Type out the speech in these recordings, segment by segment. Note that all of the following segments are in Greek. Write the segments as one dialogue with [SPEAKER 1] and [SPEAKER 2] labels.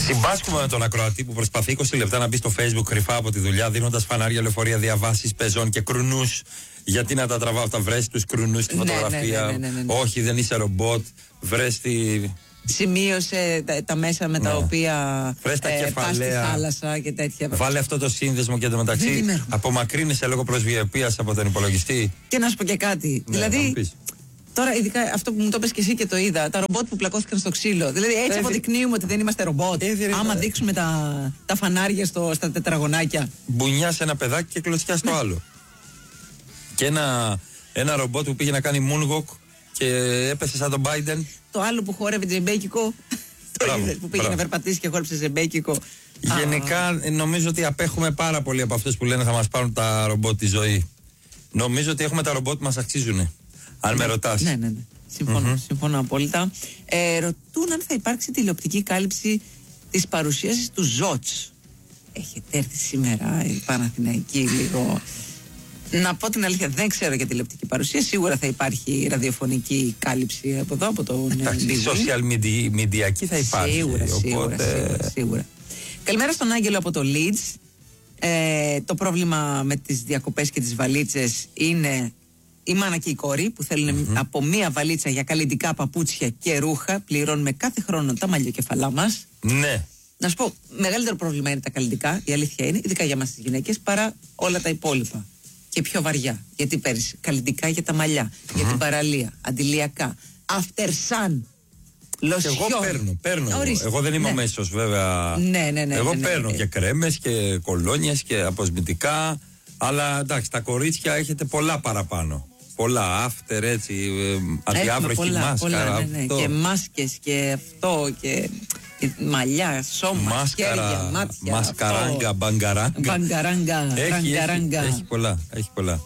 [SPEAKER 1] Συμπάσχουμε με τον ακροατή που προσπαθεί 20 λεπτά να μπει στο Facebook κρυφά από τη δουλειά, δίνοντας φανάρια, λεωφορεία, διαβάσεις, πεζών και κρουνούς. Γιατί να τα τραβάω αυτά, βρες τους κρουνούς στη φωτογραφία.
[SPEAKER 2] Ναι.
[SPEAKER 1] Όχι, δεν είσαι ρομπότ. Βρες τη.
[SPEAKER 2] Σημείωσε τα μέσα με τα οποία
[SPEAKER 1] πας στη
[SPEAKER 2] θάλασσα και τέτοια.
[SPEAKER 1] Βάλε αυτό το σύνδεσμο και εντωμεταξύ απομακρύνεσαι λόγω προσβιαιμίας από τον υπολογιστή.
[SPEAKER 2] Και να σου πω και κάτι. Δηλαδή, τώρα, ειδικά αυτό που μου το πες και εσύ και το είδα, τα ρομπότ που πλακώθηκαν στο ξύλο. Δηλαδή, έτσι αποδεικνύουμε ότι δεν είμαστε ρομπότ. Άμα δείξουμε τα φανάρια στα τετραγωνάκια.
[SPEAKER 1] Μπουνιά σε ένα παιδάκι και κλωτσιά στο άλλο. Και ένα ρομπότ που πήγε να κάνει moonwalk και έπεσε σαν τον Biden.
[SPEAKER 2] Το άλλο που χόρευε τζεμπέκικο. Που πήγε να περπατήσει και χόρεψε τζεμπέκικο.
[SPEAKER 1] Γενικά, νομίζω ότι απέχουμε πάρα πολύ από αυτούς που λένε θα μας πάρουν τα ρομπότ τη ζωή. Νομίζω ότι έχουμε τα ρομπότ που μας αξίζουν. Αν με ρωτάς.
[SPEAKER 2] Ναι. Συμφωνώ απόλυτα. Ρωτούν αν θα υπάρξει τηλεοπτική κάλυψη της παρουσίασης του Ζότς. Έχετε έρθει σήμερα η Παναθηναϊκή λίγο. Να πω την αλήθεια, δεν ξέρω για τηλεοπτική παρουσία. Σίγουρα θα υπάρχει ραδιοφωνική κάλυψη από εδώ, από το
[SPEAKER 1] social media θα υπάρχει.
[SPEAKER 2] Σίγουρα. Καλημέρα στον Άγγελο από το Leeds. Το πρόβλημα με τις διακοπές και τις βαλίτσες είναι η μάνα και η κόρη που θέλουν από μία βαλίτσα για καλλιτικά παπούτσια και ρούχα. Πληρώνουμε κάθε χρόνο τα μαλλιοκεφαλά μας.
[SPEAKER 1] Ναι.
[SPEAKER 2] Να σου πω, μεγαλύτερο πρόβλημα είναι τα καλλιτικά, η αλήθεια είναι, ειδικά για μας τις γυναίκες, παρά όλα τα υπόλοιπα. Και πιο βαριά. Γιατί παίρνεις καλλιτικά για τα μαλλιά, για την παραλία, αντιλιακά, after sun, λοσιόν.
[SPEAKER 1] Εγώ παίρνω. Εγώ δεν είμαι ο μέσος βέβαια.
[SPEAKER 2] Ναι.
[SPEAKER 1] Εγώ παίρνω και κρέμες και κολόνιες και αποσμητικά. Αλλά εντάξει, τα κορίτσια έχετε πολλά παραπάνω. Πολλά, after έτσι, αδιάβροχη μάσκαρα.
[SPEAKER 2] Ναι. Και μάσκες και αυτό και μαλλιά, σώμα, χέρια, μάτια.
[SPEAKER 1] Μασκαράγκα, μπαγκαράγκα. Έχει πολλά.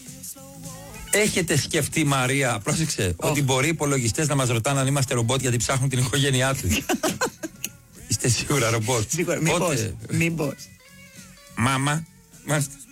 [SPEAKER 1] Έχετε σκεφτεί, Μαρία, πρόσεξε, ότι μπορεί οι υπολογιστές να μας ρωτάνε αν είμαστε ρομπότ γιατί ψάχνουν την οικογένειά τους. Είστε σίγουρα ρομπότ?
[SPEAKER 2] Σίγουρα, μήπως.
[SPEAKER 1] Μάμα,